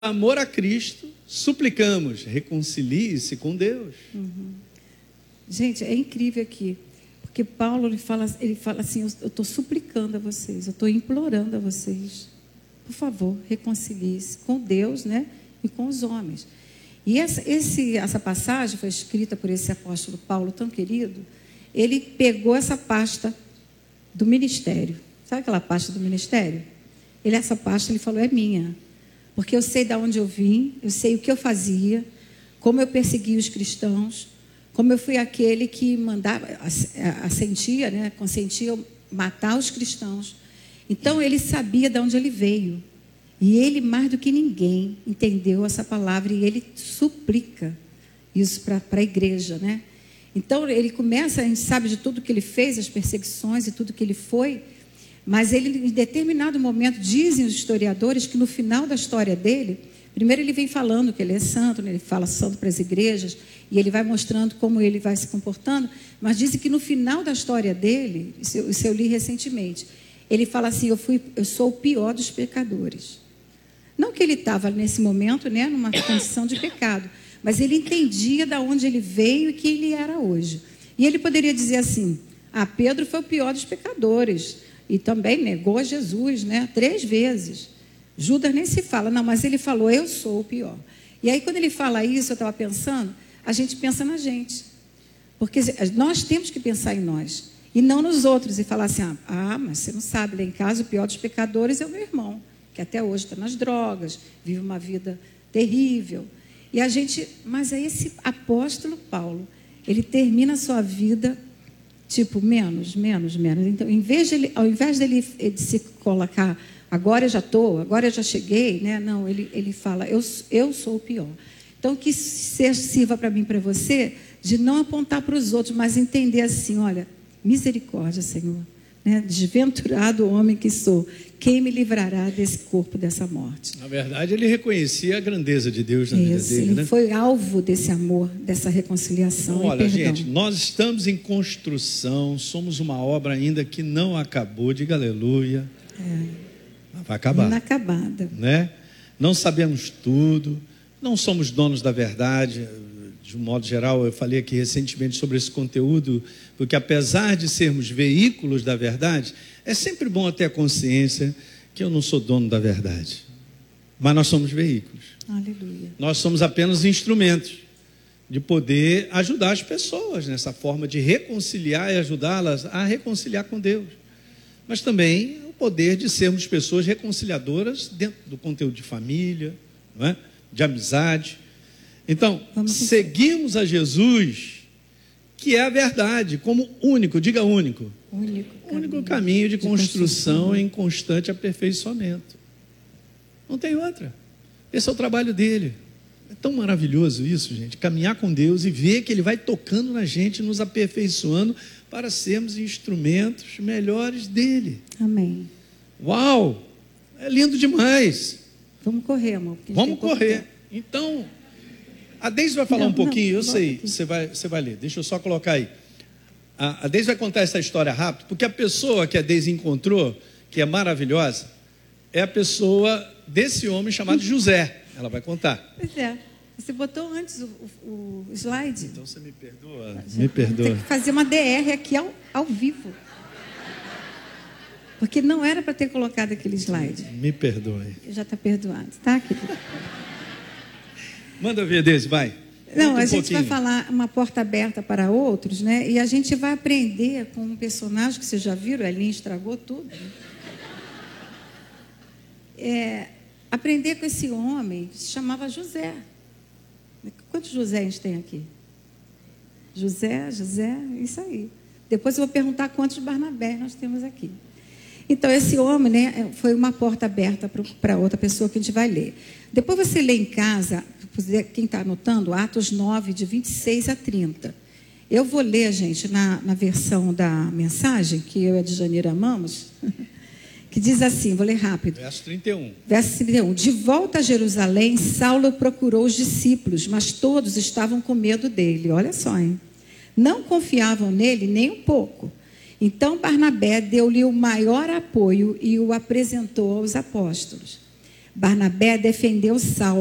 amor a Cristo, suplicamos, reconcilie-se com Deus. Gente, é incrível aqui, porque Paulo ele fala assim, eu estou suplicando a vocês, eu estou implorando a vocês, por favor, reconcilie-se com Deus, né, e com os homens. E essa passagem foi escrita por esse apóstolo Paulo tão querido. Ele pegou essa pasta do ministério, sabe aquela pasta do ministério? Essa pasta ele falou, é minha, porque eu sei de onde eu vim, eu sei o que eu fazia, como eu persegui os cristãos, como eu fui aquele que mandava, assentia, né, consentia matar os cristãos. Então ele sabia de onde ele veio. E ele, mais do que ninguém, entendeu essa palavra e ele suplica isso para a igreja, né? Então ele começa, a gente sabe de tudo que ele fez, as perseguições e tudo que ele foi, mas ele, em determinado momento, dizem os historiadores que no final da história dele, primeiro ele vem falando que ele é santo, né? Ele fala santo para as igrejas, e ele vai mostrando como ele vai se comportando, mas dizem que no final da história dele, isso eu li recentemente, ele fala assim, eu sou o pior dos pecadores. Não que ele estava nesse momento, né, numa condição de pecado, mas ele entendia de onde ele veio e que ele era hoje. E ele poderia dizer assim, Pedro foi o pior dos pecadores, e também negou a Jesus, né, 3 vezes. Judas nem se fala, não, mas ele falou, eu sou o pior. E aí quando ele fala isso, eu estava pensando, a gente pensa na gente. Porque nós temos que pensar em nós, e não nos outros, e falar assim, mas você não sabe, lá em casa o pior dos pecadores é o meu irmão, que até hoje está nas drogas, vive uma vida terrível. Mas aí esse apóstolo Paulo, ele termina a sua vida, tipo, menos. Então, ao invés dele se colocar, agora eu já cheguei, né? Não, ele fala, eu sou o pior. Então, que sirva para mim, para você, de não apontar para os outros, mas entender assim, olha, misericórdia, Senhor. Né? Desventurado homem que sou, quem me livrará desse corpo, dessa morte? Na verdade, ele reconhecia a grandeza de Deus na vida dele. Ele, né? foi alvo desse amor, dessa reconciliação. Então, olha, gente, nós estamos em construção, somos uma obra ainda que não acabou, diga aleluia. Vai acabar. Inacabada. Né? Não sabemos tudo, não somos donos da verdade. De um modo geral, eu falei aqui recentemente sobre esse conteúdo, porque apesar de sermos veículos da verdade, é sempre bom ter a consciência que eu não sou dono da verdade. Mas nós somos veículos. Aleluia. Nós somos apenas instrumentos de poder ajudar as pessoas nessa forma de reconciliar e ajudá-las a reconciliar com Deus. Mas também o poder de sermos pessoas reconciliadoras dentro do conteúdo de família, não é? De amizade. Então, seguimos a Jesus, que é a verdade, como único, diga único. Único caminho de construção em constante aperfeiçoamento. Não tem outra. Esse é o trabalho dele. É tão maravilhoso isso, gente, caminhar com Deus e ver que Ele vai tocando na gente, nos aperfeiçoando para sermos instrumentos melhores dele. Amém. Uau! É lindo demais. Vamos correr, amor. Vamos correr. Então, a Deise vai falar um pouquinho, eu sei, você vai ler. Deixa eu só colocar aí. A Deise vai contar essa história rápido, porque a pessoa que a Deise encontrou, que é maravilhosa, é a pessoa desse homem chamado José. Ela vai contar. Pois é. Você botou antes o slide. Então você me perdoa. Me perdoa. Tem que fazer uma DR aqui ao vivo. Porque não era para ter colocado aquele slide. Me perdoe. Já está perdoado, tá, querido? Manda ver, Deise, vai. Não, a gente vai falar uma porta aberta para outros, né? E a gente vai aprender com um personagem que vocês já viram, a Elinha estragou tudo. Aprender com esse homem que se chamava José. Quantos José a gente tem aqui? José, isso aí. Depois eu vou perguntar quantos Barnabé nós temos aqui. Então, esse homem, né, foi uma porta aberta para outra pessoa que a gente vai ler. Depois você lê em casa, quem está anotando, Atos 9, de 26 a 30. Eu vou ler, gente, na versão da mensagem, que eu e a de Janeiro amamos, que diz assim, vou ler rápido. Verso 31. Verso 31. De volta a Jerusalém, Saulo procurou os discípulos, mas todos estavam com medo dele. Olha só, hein? Não confiavam nele nem um pouco. Então Barnabé deu-lhe o maior apoio e o apresentou aos apóstolos. Barnabé defendeu Saulo.